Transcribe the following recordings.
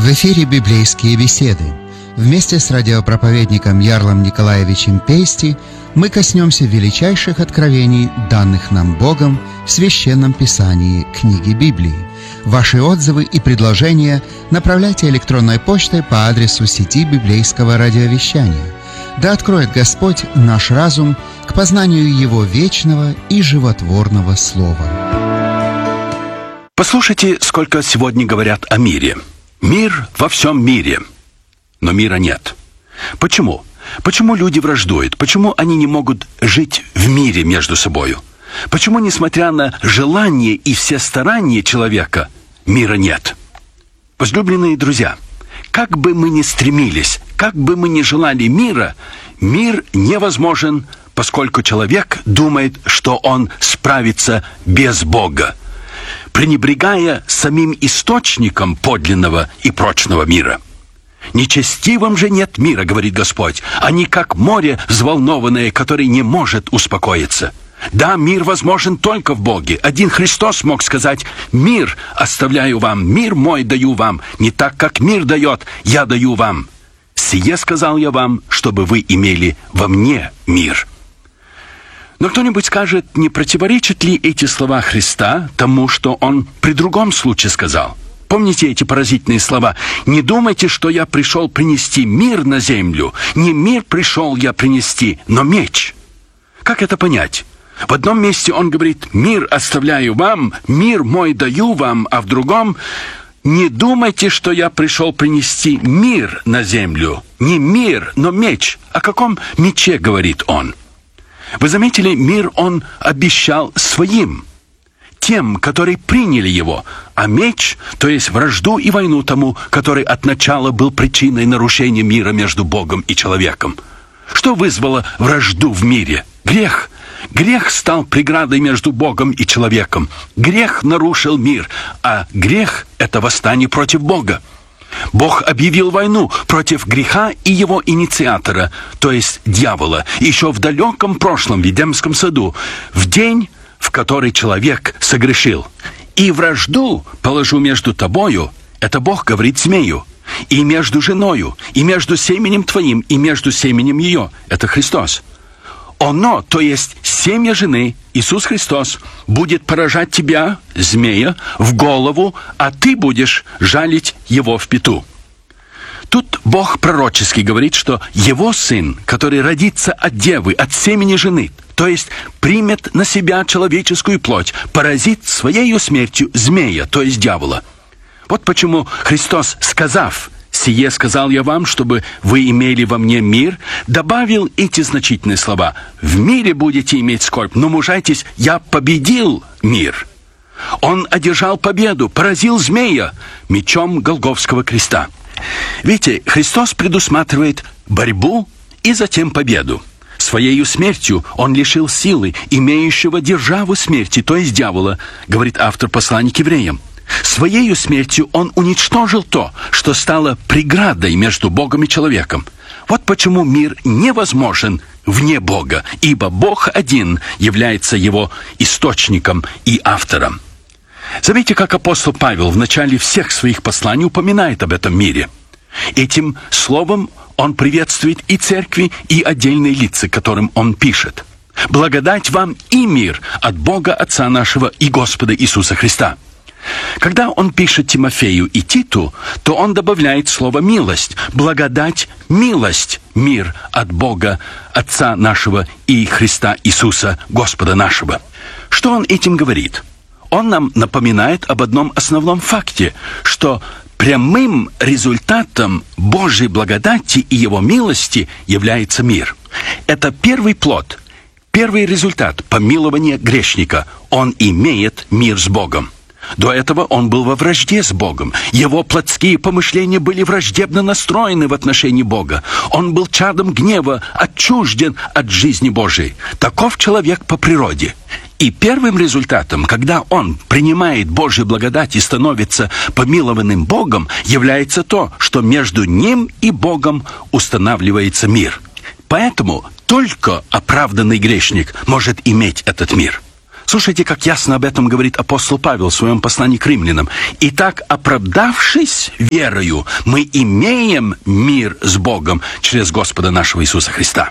В эфире «Библейские беседы». Вместе с радиопроповедником Ярлом Николаевичем Пейсти мы коснемся величайших откровений, данных нам Богом в Священном Писании книги Библии. Ваши отзывы и предложения направляйте электронной почтой по адресу сети библейского радиовещания. Да откроет Господь наш разум к познанию Его вечного и животворного Слова. Послушайте, сколько сегодня говорят о мире. Мир во всем мире. Но мира нет. Почему? Почему люди враждуют? Почему они не могут жить в мире между собою? Почему, несмотря на желание и все старания человека, мира нет? Возлюбленные друзья, как бы мы ни стремились, как бы мы ни желали мира, мир невозможен, поскольку человек думает, что он справится без Бога, пренебрегая самим источником подлинного и прочного мира. «Нечестивым же нет мира, — говорит Господь, — они как море взволнованное, которое не может успокоиться». Да, мир возможен только в Боге. Один Христос мог сказать: «Мир оставляю вам, мир мой даю вам, не так, как мир дает, я даю вам. Сие сказал я вам, чтобы вы имели во мне мир». Но кто-нибудь скажет, не противоречат ли эти слова Христа тому, что Он при другом случае сказал? Помните эти поразительные слова? «Не думайте, что я пришел принести мир на землю. Не мир пришел я принести, но меч». Как это понять? В одном месте Он говорит: «Мир оставляю вам, мир мой даю вам», а в другом: «Не думайте, что я пришел принести мир на землю. Не мир, но меч». О каком мече говорит Он? Вы заметили, мир Он обещал своим, тем, которые приняли его, а меч, то есть вражду и войну тому, который от начала был причиной нарушения мира между Богом и человеком. Что вызвало вражду в мире? Грех. Грех стал преградой между Богом и человеком. Грех нарушил мир, а грех — это восстание против Бога. Бог объявил войну против греха и его инициатора, то есть дьявола, еще в далеком прошлом, в Эдемском саду, в день, в который человек согрешил. «И вражду положу между тобою», это Бог говорит змею, «и между женою, и между семенем твоим, и между семенем ее», это Христос. Оно, то есть семя жены, Иисус Христос, будет поражать тебя, змея, в голову, а ты будешь жалить его в пяту. Тут Бог пророчески говорит, что его сын, который родится от девы, от семени жены, то есть примет на себя человеческую плоть, поразит своею смертью змея, то есть дьявола. Вот почему Христос, сказав: «Сие сказал я вам, чтобы вы имели во мне мир», добавил эти значительные слова: «В мире будете иметь скорбь, но мужайтесь, я победил мир». Он одержал победу, поразил змея мечом Голгофского креста. Видите, Христос предусматривает борьбу и затем победу. Своею смертью Он лишил силы имеющего державу смерти, то есть дьявола, говорит автор послания к евреям. Своею смертью Он уничтожил то, что стало преградой между Богом и человеком. Вот почему мир невозможен вне Бога, ибо Бог один является его источником и автором. Заметьте, как апостол Павел в начале всех своих посланий упоминает об этом мире. Этим словом он приветствует и церкви, и отдельные лица, которым он пишет. «Благодать вам и мир от Бога Отца нашего и Господа Иисуса Христа». Когда он пишет Тимофею и Титу, то он добавляет слово «милость». Благодать, милость, мир от Бога, Отца нашего и Христа Иисуса, Господа нашего. Что он этим говорит? Он нам напоминает об одном основном факте, что прямым результатом Божьей благодати и Его милости является мир. Это первый плод, первый результат помилования грешника. Он имеет мир с Богом. До этого он был во вражде с Богом. Его плотские помышления были враждебно настроены в отношении Бога. Он был чадом гнева, отчужден от жизни Божией. Таков человек по природе. И первым результатом, когда он принимает Божью благодать и становится помилованным Богом, является то, что между ним и Богом устанавливается мир. Поэтому только оправданный грешник может иметь этот мир. Слушайте, как ясно об этом говорит апостол Павел в своем послании к римлянам. «Итак, оправдавшись верою, мы имеем мир с Богом через Господа нашего Иисуса Христа».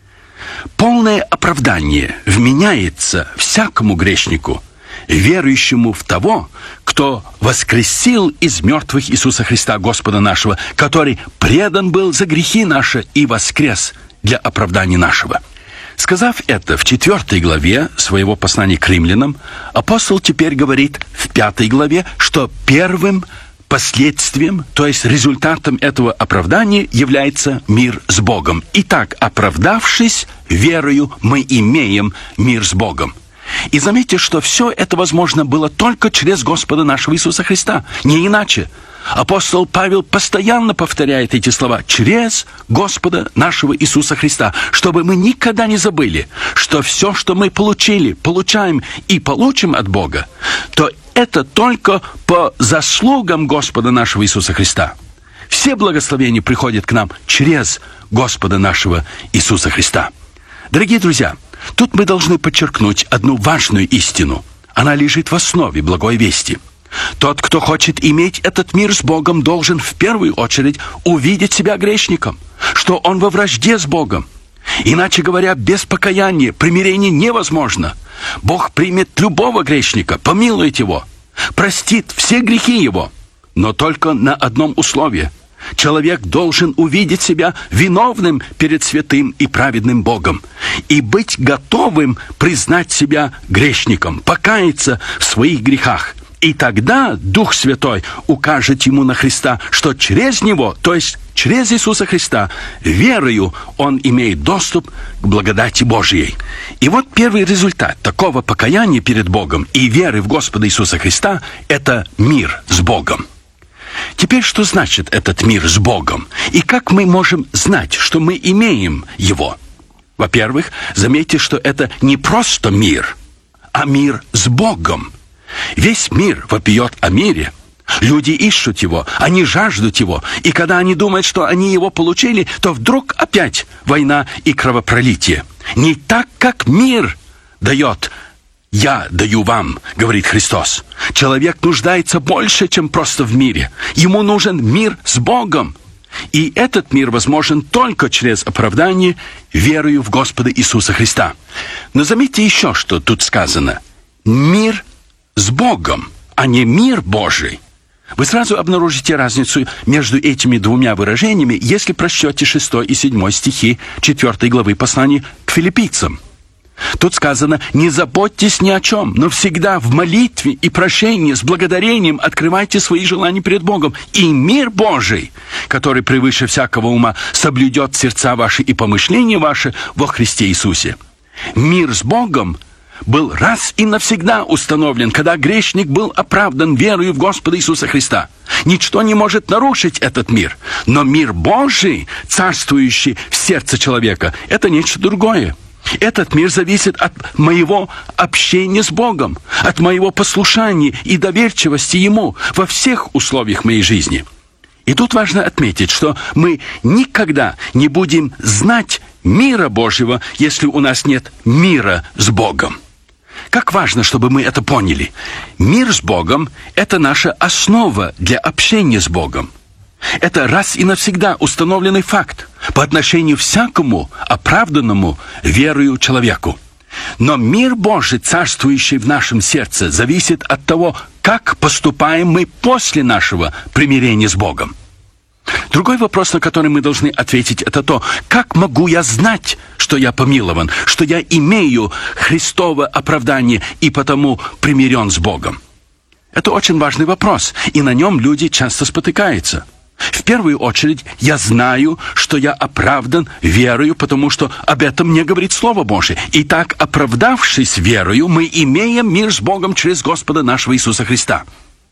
Полное оправдание вменяется всякому грешнику, верующему в того, кто воскресил из мертвых Иисуса Христа, Господа нашего, который предан был за грехи наши и воскрес для оправдания нашего. Сказав это в 4 главе своего послания к римлянам, апостол теперь говорит в 5 главе, что первым последствием, то есть результатом этого оправдания является мир с Богом. Итак, оправдавшись верою, мы имеем мир с Богом. И заметьте, что все это возможно было только через Господа нашего Иисуса Христа, не иначе. Апостол Павел постоянно повторяет эти слова «через Господа нашего Иисуса Христа», чтобы мы никогда не забыли, что все, что мы получили, получаем и получим от Бога, то это только по заслугам Господа нашего Иисуса Христа. Все благословения приходят к нам через Господа нашего Иисуса Христа. Дорогие друзья, тут мы должны подчеркнуть одну важную истину. Она лежит в основе благой вести. Тот, кто хочет иметь этот мир с Богом, должен в первую очередь увидеть себя грешником, что он во вражде с Богом. Иначе говоря, без покаяния примирение невозможно. Бог примет любого грешника, помилует его, простит все грехи его, но только на одном условии. Человек должен увидеть себя виновным перед святым и праведным Богом и быть готовым признать себя грешником, покаяться в своих грехах. И тогда Дух Святой укажет ему на Христа, что через Него, то есть через Иисуса Христа, верою он имеет доступ к благодати Божьей. И вот первый результат такого покаяния перед Богом и веры в Господа Иисуса Христа – это мир с Богом. Теперь, что значит этот мир с Богом? И как мы можем знать, что мы имеем его? Во-первых, заметьте, что это не просто мир, а мир с Богом. Весь мир вопиет о мире. Люди ищут его, они жаждут его. И когда они думают, что они его получили, то вдруг опять война и кровопролитие. Не так, как мир дает. «Я даю вам», — говорит Христос. Человек нуждается больше, чем просто в мире. Ему нужен мир с Богом. И этот мир возможен только через оправдание верою в Господа Иисуса Христа. Но заметьте еще, что тут сказано. Мир с Богом, а не мир Божий. Вы сразу обнаружите разницу между этими двумя выражениями, если прочтете 6 и 7 стихи 4 главы послания к филиппийцам. Тут сказано: «Не заботьтесь ни о чем, но всегда в молитве и прошении с благодарением открывайте свои желания перед Богом, и мир Божий, который превыше всякого ума, соблюдет сердца ваши и помышления ваши во Христе Иисусе». Мир с Богом был раз и навсегда установлен, когда грешник был оправдан верою в Господа Иисуса Христа. Ничто не может нарушить этот мир. Но мир Божий, царствующий в сердце человека, это нечто другое. Этот мир зависит от моего общения с Богом, от моего послушания и доверчивости Ему во всех условиях моей жизни. И тут важно отметить, что мы никогда не будем знать мира Божьего, если у нас нет мира с Богом. Как важно, чтобы мы это поняли. Мир с Богом – это наша основа для общения с Богом. Это раз и навсегда установленный факт по отношению к всякому оправданному верою человеку. Но мир Божий, царствующий в нашем сердце, зависит от того, как поступаем мы после нашего примирения с Богом. Другой вопрос, на который мы должны ответить, это то, как могу я знать, что я помилован, что я имею Христово оправдание и потому примирен с Богом. Это очень важный вопрос, и на нем люди часто спотыкаются. В первую очередь, я знаю, что я оправдан верою, потому что об этом мне говорит Слово Божие. Итак, оправдавшись верою, мы имеем мир с Богом через Господа нашего Иисуса Христа.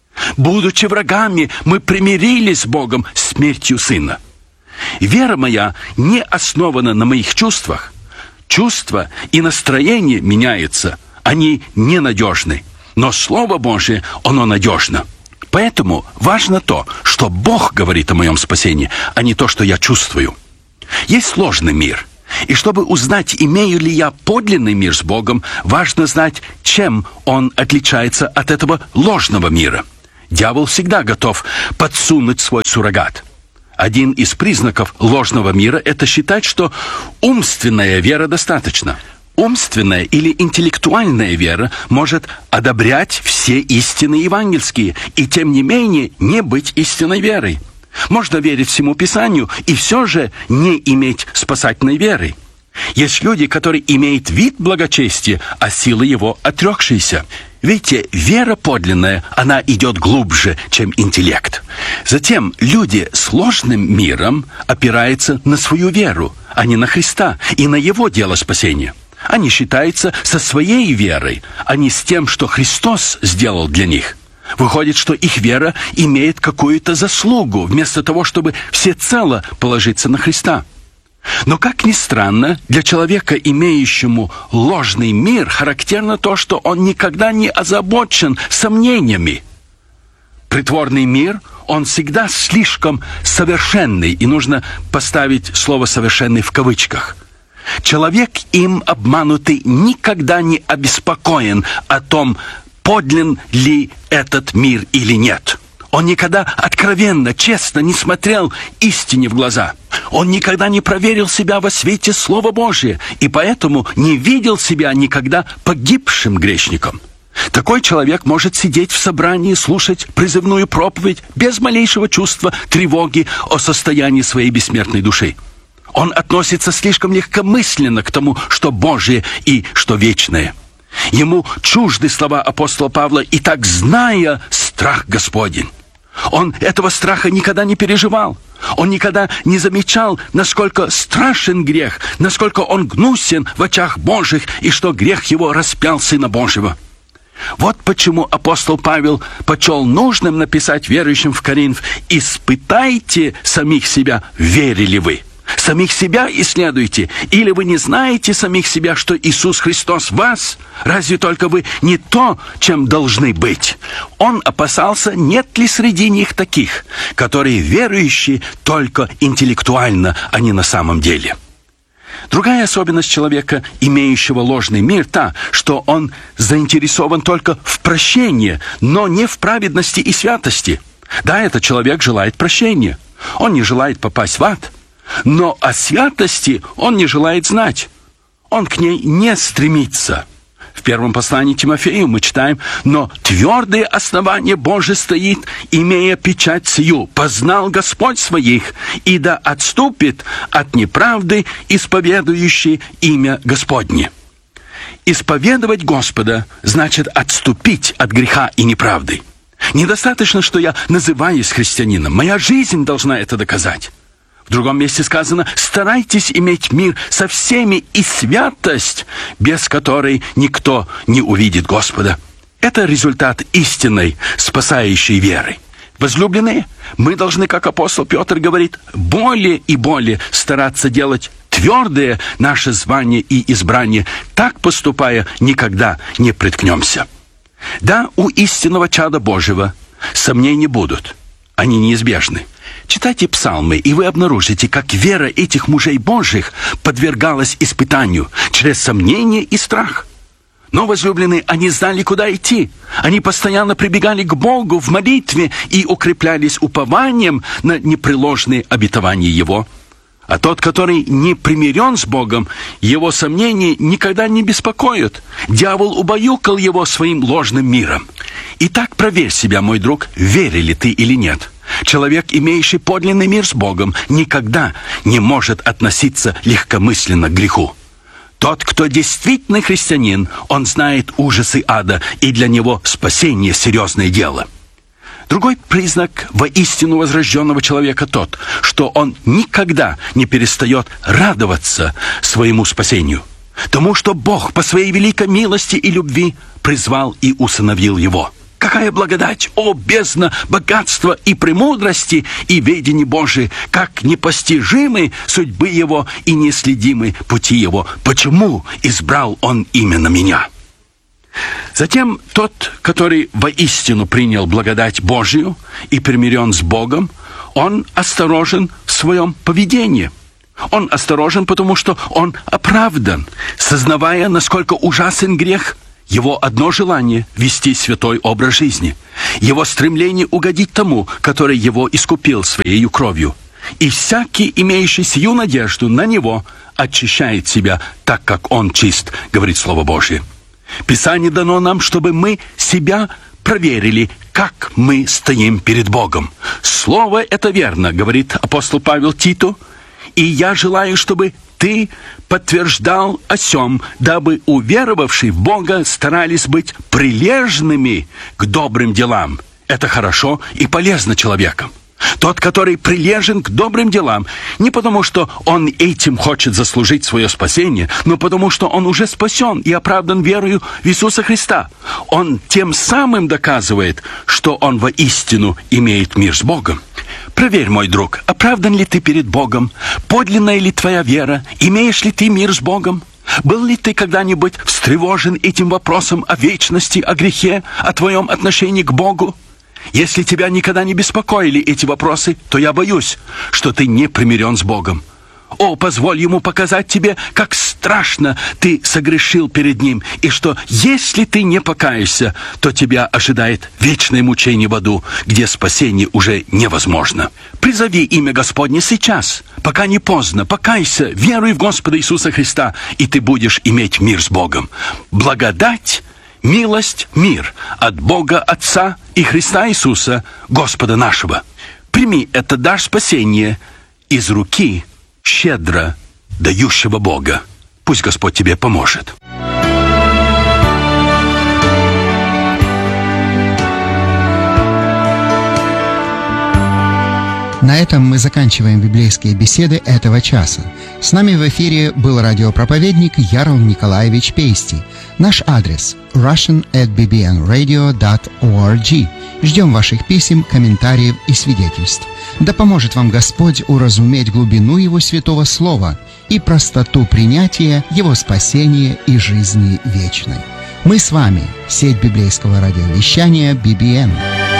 Будучи врагами, мы примирились с Богом смертью Сына. Вера моя не основана на моих чувствах. Чувства и настроение меняются, они ненадежны. Но Слово Божие, оно надежно. Поэтому важно то, что Бог говорит о моем спасении, а не то, что я чувствую. Есть ложный мир. И чтобы узнать, имею ли я подлинный мир с Богом, важно знать, чем он отличается от этого ложного мира. Дьявол всегда готов подсунуть свой суррогат. Один из признаков ложного мира – это считать, что умственная вера достаточно. Умственная или интеллектуальная вера может одобрять все истины евангельские и, тем не менее, не быть истинной верой. Можно верить всему Писанию и все же не иметь спасательной веры. Есть люди, которые имеют вид благочестия, а силы его отрекшиеся. Видите, вера подлинная, она идет глубже, чем интеллект. Затем люди с ложным миром опираются на свою веру, а не на Христа и на Его дело спасения. Они считаются со своей верой, а не с тем, что Христос сделал для них. Выходит, что их вера имеет какую-то заслугу, вместо того, чтобы всецело положиться на Христа. Но, как ни странно, для человека, имеющему ложный мир, характерно то, что он никогда не озабочен сомнениями. Притворный мир, он всегда слишком совершенный, и нужно поставить слово «совершенный» в кавычках. Человек, им обманутый, никогда не обеспокоен о том, подлинен ли этот мир или нет. Он никогда откровенно, честно не смотрел истине в глаза. Он никогда не проверил себя во свете Слова Божия, и поэтому не видел себя никогда погибшим грешником. Такой человек может сидеть в собрании, слушать призывную проповедь без малейшего чувства тревоги о состоянии своей бессмертной души. Он относится слишком легкомысленно к тому, что Божие и что вечное. Ему чужды слова апостола Павла «И так, зная страх Господень». Он этого страха никогда не переживал. Он никогда не замечал, насколько страшен грех, насколько он гнусен в очах Божьих, и что грех его распял Сына Божьего. Вот почему апостол Павел почел нужным написать верующим в Коринф: «Испытайте самих себя, верили вы». Самих себя исследуйте. Или вы не знаете самих себя, что Иисус Христос в вас? Разве только вы не то, чем должны быть? Он опасался, нет ли среди них таких, которые верующие только интеллектуально, а не на самом деле. Другая особенность человека, имеющего ложный мир, та, что он заинтересован только в прощении, но не в праведности и святости. Да, этот человек желает прощения. Он не желает попасть в ад. Но о святости он не желает знать. Он к ней не стремится. В первом послании Тимофею мы читаем: «Но твердое основание Божие стоит, имея печать сию, познал Господь своих, и да отступит от неправды, исповедующий имя Господне». Исповедовать Господа значит отступить от греха и неправды. Недостаточно, что я называюсь христианином. Моя жизнь должна это доказать. В другом месте сказано: «Старайтесь иметь мир со всеми и святость, без которой никто не увидит Господа». Это результат истинной, спасающей веры. Возлюбленные, мы должны, как апостол Петр говорит, более и более стараться делать твердое наше звание и избрание. Так поступая, никогда не приткнемся. Да, у истинного чада Божьего сомнения будут. Они неизбежны. Читайте псалмы, и вы обнаружите, как вера этих мужей Божьих подвергалась испытанию через сомнение и страх. Но, возлюбленные, они знали, куда идти. Они постоянно прибегали к Богу в молитве и укреплялись упованием на непреложные обетования Его. А тот, который не примирен с Богом, его сомнения никогда не беспокоят. Дьявол убаюкал его своим ложным миром. Итак, проверь себя, мой друг, верили ты или нет. Человек, имеющий подлинный мир с Богом, никогда не может относиться легкомысленно к греху. Тот, кто действительно христианин, он знает ужасы ада, и для него спасение – серьезное дело. Другой признак воистину возрожденного человека тот, что он никогда не перестает радоваться своему спасению, тому, что Бог по своей великой милости и любви призвал и усыновил его. Какая благодать, о бездна богатства и премудрости и ведения Божии, как непостижимы судьбы Его и неследимы пути Его. Почему избрал Он именно меня? Затем тот, который воистину принял благодать Божию и примирен с Богом, он осторожен в своем поведении. Он осторожен, потому что он оправдан. Сознавая, насколько ужасен грех, его одно желание — вести святой образ жизни. Его стремление угодить тому, который его искупил своей кровью. И всякий, имеющий сию надежду на него, очищает себя так, как он чист, говорит Слово Божье. Писание дано нам, чтобы мы себя проверили, как мы стоим перед Богом. Слово это верно, говорит апостол Павел Титу. И я желаю, чтобы ты подтверждал о сем, дабы уверовавшие в Бога старались быть прилежными к добрым делам. Это хорошо и полезно человеком. Тот, который прилежен к добрым делам, не потому, что он этим хочет заслужить свое спасение, но потому, что он уже спасен и оправдан верою в Иисуса Христа. Он тем самым доказывает, что он воистину имеет мир с Богом. Проверь, мой друг, оправдан ли ты перед Богом? Подлинная ли твоя вера? Имеешь ли ты мир с Богом? Был ли ты когда-нибудь встревожен этим вопросом о вечности, о грехе, о твоем отношении к Богу? Если тебя никогда не беспокоили эти вопросы, то я боюсь, что ты не примирен с Богом. О, позволь ему показать тебе, как страшно ты согрешил перед ним, и что, если ты не покаешься, то тебя ожидает вечное мучение в аду, где спасение уже невозможно. Призови имя Господне сейчас, пока не поздно. Покайся, веруй в Господа Иисуса Христа, и ты будешь иметь мир с Богом. Благодать, милость, мир от Бога Отца и Христа Иисуса, Господа нашего. Прими это дар спасения из руки щедро дающего Бога. Пусть Господь тебе поможет. На этом мы заканчиваем библейские беседы этого часа. С нами в эфире был радиопроповедник Ярл Николаевич Пейсти. Наш адрес russian@bbnradio.org. Ждем ваших писем, комментариев и свидетельств. Да поможет вам Господь уразуметь глубину Его святого Слова и простоту принятия Его спасения и жизни вечной. Мы с вами, сеть библейского радиовещания BBN.